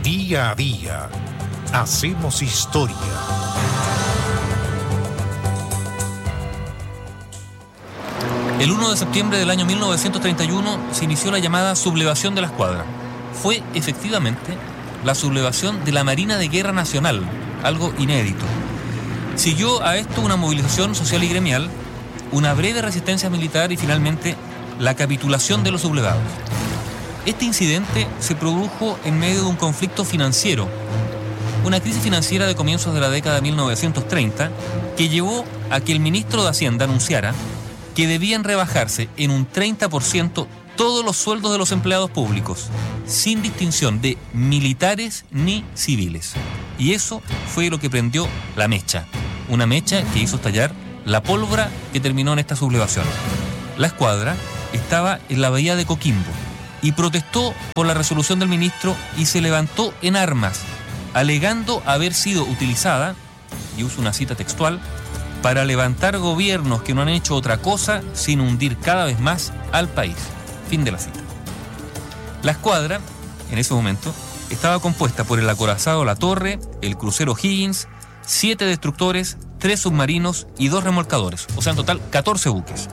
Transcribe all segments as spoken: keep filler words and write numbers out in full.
Día a día, hacemos historia. El uno de septiembre del año mil novecientos treinta y uno se inició la llamada sublevación de la Escuadra. Fue, efectivamente, la sublevación de la Marina de Guerra Nacional, algo inédito. Siguió a esto una movilización social y gremial, una breve resistencia militar y, finalmente, la capitulación de los sublevados. Este incidente se produjo en medio de un conflicto financiero, una crisis financiera de comienzos de la década de mil novecientos treinta, que llevó a que el ministro de Hacienda anunciara que debían rebajarse en un treinta por ciento todos los sueldos de los empleados públicos, sin distinción de militares ni civiles. Y eso fue lo que prendió la mecha, una mecha que hizo estallar la pólvora que terminó en esta sublevación. La Escuadra estaba en la bahía de Coquimbo y protestó por la resolución del ministro y se levantó en armas, alegando haber sido utilizada, y uso una cita textual, para levantar gobiernos que no han hecho otra cosa sin hundir cada vez más al país. Fin de la cita. La Escuadra, en ese momento, estaba compuesta por el acorazado La Torre, el crucero Higgins, siete destructores, tres submarinos y dos remolcadores, o sea, en total catorce buques.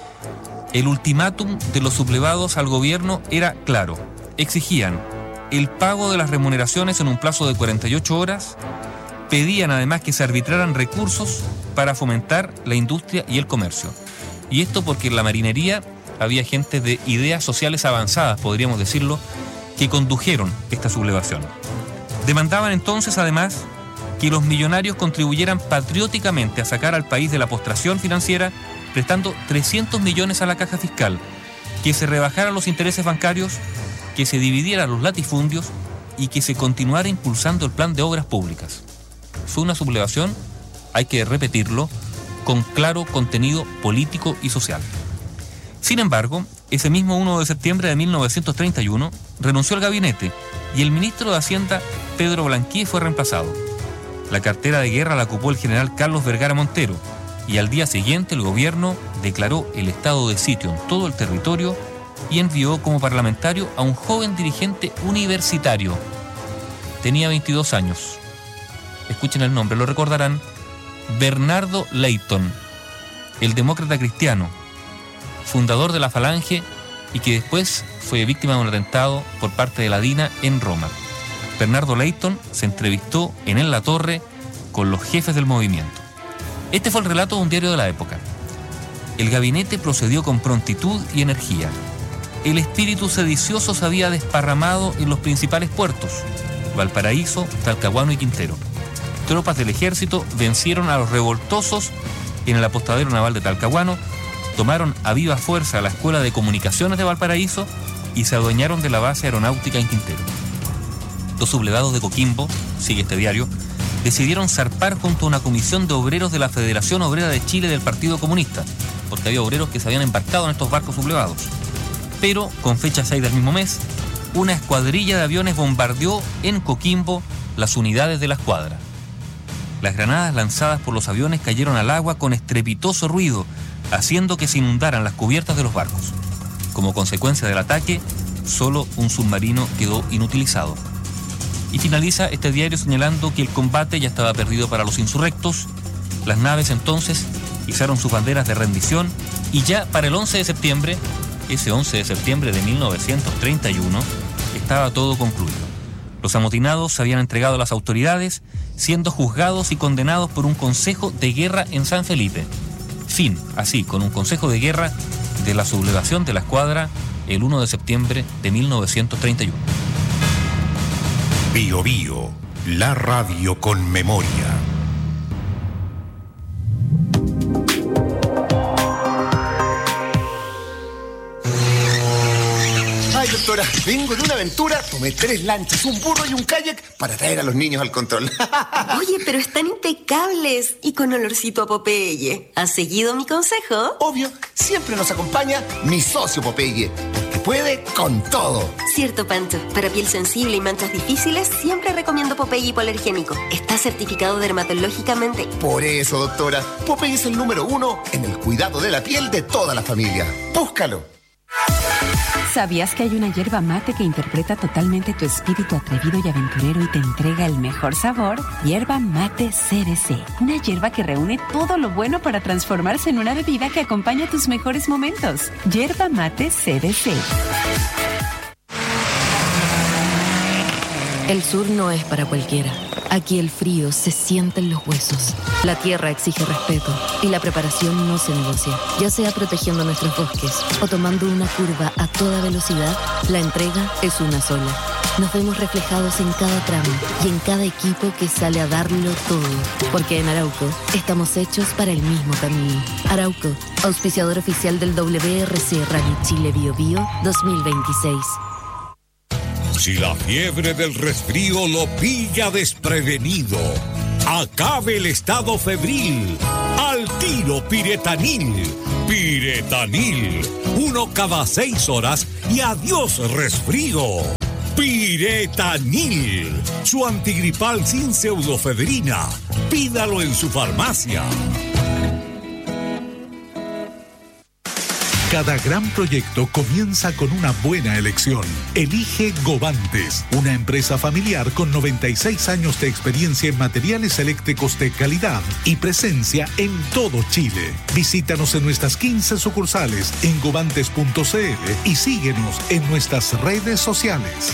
El ultimátum de los sublevados al gobierno era claro. Exigían el pago de las remuneraciones en un plazo de cuarenta y ocho horas, pedían además que se arbitraran recursos para fomentar la industria y el comercio. Y esto porque en la marinería había gente de ideas sociales avanzadas, podríamos decirlo, que condujeron esta sublevación. Demandaban entonces, además, que los millonarios contribuyeran patrióticamente a sacar al país de la postración financiera, prestando trescientos millones a la caja fiscal, que se rebajaran los intereses bancarios, que se dividieran los latifundios y que se continuara impulsando el plan de obras públicas. Fue una sublevación, hay que repetirlo, con claro contenido político y social. Sin embargo, ese mismo uno de septiembre de mil novecientos treinta y uno renunció al gabinete y el ministro de Hacienda, Pedro Blanquier, fue reemplazado. La cartera de guerra la ocupó el general Carlos Vergara Montero y al día siguiente el gobierno declaró el estado de sitio en todo el territorio y envió como parlamentario a un joven dirigente universitario. Tenía veintidós años. Escuchen el nombre, lo recordarán. Bernardo Leyton, el demócrata cristiano, fundador de la Falange y que después fue víctima de un atentado por parte de la DINA en Roma. Bernardo Leyton se entrevistó en El La Torre con los jefes del movimiento. Este fue el relato de un diario de la época. El gabinete procedió con prontitud y energía. El espíritu sedicioso se había desparramado en los principales puertos, Valparaíso, Talcahuano y Quintero. Tropas del ejército vencieron a los revoltosos en el apostadero naval de Talcahuano, tomaron a viva fuerza la Escuela de Comunicaciones de Valparaíso y se adueñaron de la base aeronáutica en Quintero. Los sublevados de Coquimbo, sigue este diario, decidieron zarpar junto a una comisión de obreros de la Federación Obrera de Chile del Partido Comunista, porque había obreros que se habían embarcado en estos barcos sublevados. Pero, con fecha seis del mismo mes, una escuadrilla de aviones bombardeó en Coquimbo las unidades de la Escuadra. Las granadas lanzadas por los aviones cayeron al agua con estrepitoso ruido, haciendo que se inundaran las cubiertas de los barcos. Como consecuencia del ataque, solo un submarino quedó inutilizado. Y finaliza este diario señalando que el combate ya estaba perdido para los insurrectos. Las naves entonces izaron sus banderas de rendición y ya para el once de septiembre, ese once de septiembre de mil novecientos treinta y uno, estaba todo concluido. Los amotinados se habían entregado a las autoridades, siendo juzgados y condenados por un consejo de guerra en San Felipe. Fin, así, con un consejo de guerra de la sublevación de la Escuadra el uno de septiembre de mil novecientos treinta y uno. Bio Bio, la radio con memoria. Ay, doctora, vengo de una aventura, tomé tres lanchas, un burro y un kayak para traer a los niños al control. Oye, pero están impecables y con olorcito a Popeye. ¿Has seguido mi consejo? Obvio, siempre nos acompaña mi socio Popeye, porque puede con todo. Cierto, Pancho. Para piel sensible y manchas difíciles, siempre recomiendo Popeye hipoalergénico. Está certificado dermatológicamente. Por eso, doctora, Popeye es el número uno en el cuidado de la piel de toda la familia. Búscalo. ¿Sabías que hay una hierba mate que interpreta totalmente tu espíritu atrevido y aventurero y te entrega el mejor sabor? Hierba mate C B C, una hierba que reúne todo lo bueno para transformarse en una bebida que acompaña tus mejores momentos. Hierba mate C B C. El sur no es para cualquiera. Aquí el frío se siente en los huesos. La tierra exige respeto y la preparación no se negocia. Ya sea protegiendo nuestros bosques o tomando una curva a toda velocidad, la entrega es una sola. Nos vemos reflejados en cada tramo y en cada equipo que sale a darlo todo. Porque en Arauco estamos hechos para el mismo camino. Arauco, auspiciador oficial del W R C Rally Chile Bio Bio dos mil veintiséis. Si la fiebre del resfrío lo pilla desprevenido, acabe el estado febril. Al tiro Piretanil. Piretanil. Uno cada seis horas y adiós resfrío. Piretanil. Su antigripal sin pseudofebrina. Pídalo en su farmacia. Cada gran proyecto comienza con una buena elección. Elige Govantes, una empresa familiar con noventa y seis años de experiencia en materiales eléctricos de calidad y presencia en todo Chile. Visítanos en nuestras quince sucursales en govantes punto c l y síguenos en nuestras redes sociales.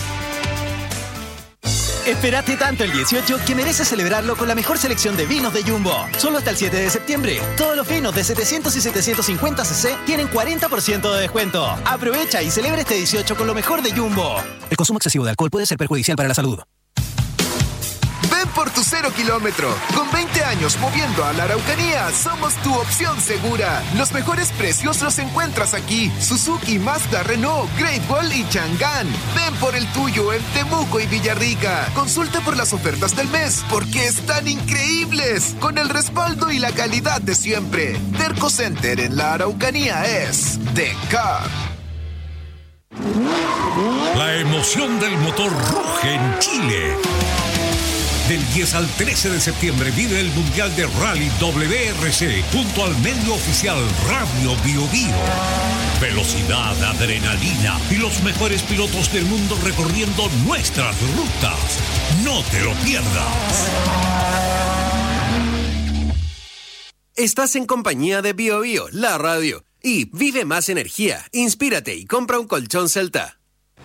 Espérate tanto el dieciocho que mereces celebrarlo con la mejor selección de vinos de Jumbo. Solo hasta el siete de septiembre. Todos los vinos de setecientos y setecientos cincuenta centilitros tienen cuarenta por ciento de descuento. Aprovecha y celebra este dieciocho con lo mejor de Jumbo. El consumo excesivo de alcohol puede ser perjudicial para la salud. Ven por tu cero kilómetro. Con veinte años moviendo a la Araucanía, somos tu opción segura. Los mejores precios los encuentras aquí. Suzuki, Mazda, Renault, Great Wall y Chang'an. Ven por el tuyo en Temuco y Villarrica. Consulta por las ofertas del mes, porque están increíbles. Con el respaldo y la calidad de siempre. Terco Center en la Araucanía es The Car. La emoción del motor ruge en Chile. Del diez al trece de septiembre vive el Mundial de Rally W R C junto al medio oficial Radio Bio Bio. Velocidad, adrenalina y los mejores pilotos del mundo recorriendo nuestras rutas. No te lo pierdas. Estás en compañía de Bio Bio, la radio. Y vive más energía, inspírate y compra un colchón Celta.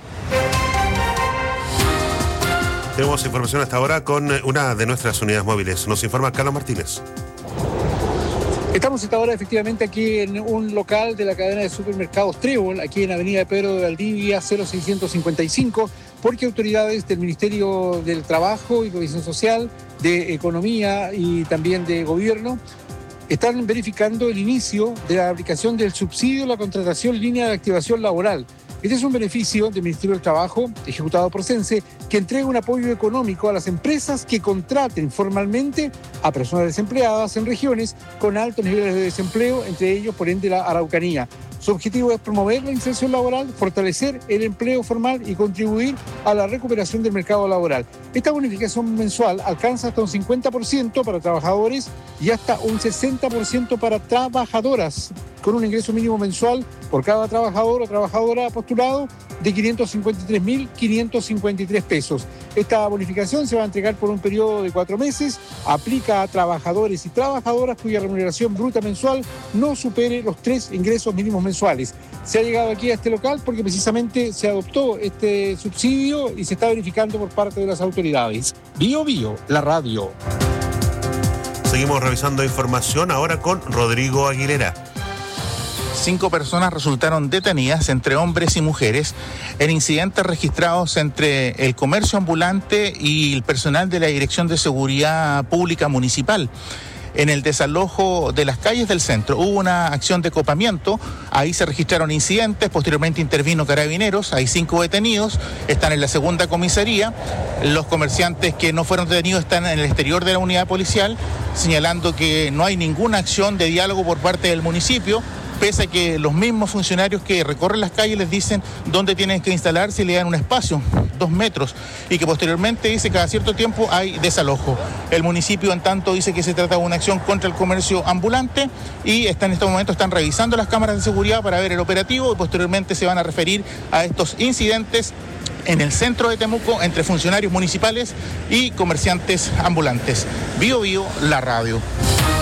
Tenemos información hasta ahora con una de nuestras unidades móviles. Nos informa Carlos Martínez. Estamos hasta ahora efectivamente aquí en un local de la cadena de supermercados Trébol, aquí en Avenida Pedro de Valdivia cero seiscientos cincuenta y cinco, porque autoridades del Ministerio del Trabajo y Previsión Social, de Economía y también de Gobierno están verificando el inicio de la aplicación del subsidio a la contratación línea de activación laboral. Este es un beneficio del Ministerio del Trabajo, ejecutado por Sense, que entrega un apoyo económico a las empresas que contraten formalmente a personas desempleadas en regiones con altos niveles de desempleo, entre ellos, por ende, la Araucanía. Su objetivo es promover la inserción laboral, fortalecer el empleo formal y contribuir a la recuperación del mercado laboral. Esta bonificación mensual alcanza hasta un cincuenta por ciento para trabajadores y hasta un sesenta por ciento para trabajadoras, con un ingreso mínimo mensual por cada trabajador o trabajadora postulado de quinientos cincuenta y tres mil quinientos cincuenta y tres pesos. Esta bonificación se va a entregar por un periodo de cuatro meses, aplica a trabajadores y trabajadoras cuya remuneración bruta mensual no supere los tres ingresos mínimos mensuales. Se ha llegado aquí a este local porque precisamente se adoptó este subsidio y se está verificando por parte de las autoridades. Bio Bio, la radio. Seguimos revisando información ahora con Rodrigo Aguilera. Cinco personas resultaron detenidas, entre hombres y mujeres, en incidentes registrados entre el comercio ambulante y el personal de la Dirección de Seguridad Pública Municipal. En el desalojo de las calles del centro hubo una acción de copamiento, ahí se registraron incidentes, posteriormente intervino Carabineros, hay cinco detenidos, están en la segunda comisaría, los comerciantes que no fueron detenidos están en el exterior de la unidad policial, señalando que no hay ninguna acción de diálogo por parte del municipio, pese a que los mismos funcionarios que recorren las calles les dicen dónde tienen que instalarse y le dan un espacio, dos metros, y que posteriormente dice que cada cierto tiempo hay desalojo. El municipio, en tanto, dice que se trata de una acción contra el comercio ambulante y está, en este momento están revisando las cámaras de seguridad para ver el operativo y posteriormente se van a referir a estos incidentes en el centro de Temuco entre funcionarios municipales y comerciantes ambulantes. Bio Bio, la radio.